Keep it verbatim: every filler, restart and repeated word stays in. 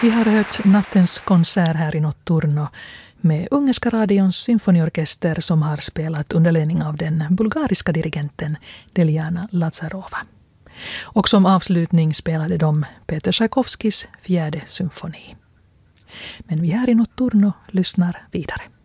Vi har hört nattens konsert här i Notturno med Ungerska radions symfoniorkester som har spelat under ledning av den bulgariska dirigenten Deliana Lazarova. Och som avslutning spelade de Peter Tchaikovskis fjärde symfoni. Men vi här i Notturno lyssnar vidare.